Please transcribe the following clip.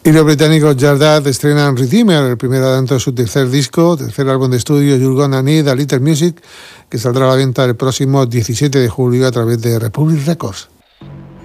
Y los británicos Yardad estrenan Rhythmer, el primer adelanto de su tercer álbum de estudio, You're Gonna Need a Little Music, que saldrá a la venta el próximo 17 de julio a través de Republic Records.